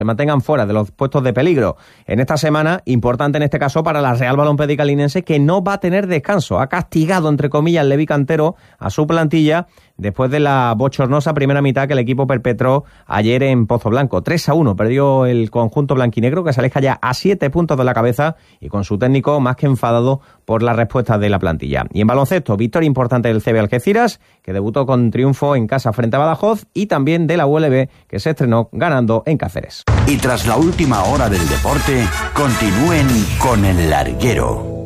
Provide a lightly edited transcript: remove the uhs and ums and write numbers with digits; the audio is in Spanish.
se mantengan fuera de los puestos de peligro. En esta semana, importante en este caso para la Real Balompédica Linense, que no va a tener descanso. Ha castigado, entre comillas, Levi Cantero a su plantilla después de la bochornosa primera mitad que el equipo perpetró ayer en Pozoblanco. 3-1 perdió el conjunto blanquinegro, que se aleja ya a 7 puntos de la cabeza y con su técnico más que enfadado por la respuesta de la plantilla. Y en baloncesto, victoria importante del CB Algeciras, que debutó con triunfo en casa frente a Badajoz, y también de la ULB, que se estrenó ganando en Cáceres. Y tras la última hora del deporte, continúen con El Larguero.